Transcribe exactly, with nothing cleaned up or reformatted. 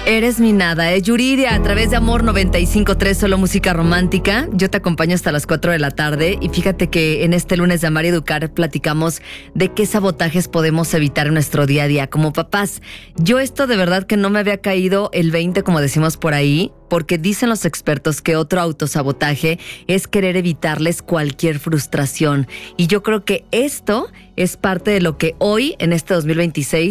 Eres mi nada, ¿eh? Yuridia, a través de Amor noventa y cinco punto tres, solo música romántica. Yo te acompaño hasta las cuatro de la tarde y fíjate que en este lunes de Amar y Educar platicamos de qué sabotajes podemos evitar en nuestro día a día como papás. Yo esto de verdad que no me había caído el veinte, como decimos por ahí, porque dicen los expertos que otro autosabotaje es querer evitarles cualquier frustración. Y yo creo que esto es parte de lo que hoy, en este dos mil veintiséis,